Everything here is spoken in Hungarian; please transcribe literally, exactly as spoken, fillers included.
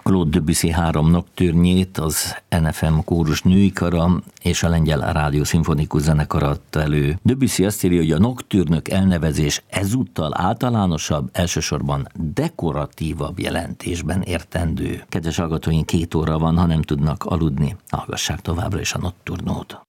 Claude Debussy három noktürnjét, az en ef em kórus női kara és a Lengyel Rádió Szimfonikus Zenekar adta elő. Debussy azt írja, hogy a noktürnök elnevezés ezúttal általánosabb, elsősorban dekoratívabb jelentésben értendő. Kedves hallgatóink, két óra van, ha nem tudnak aludni, hallgassák továbbra is a Nocturnót.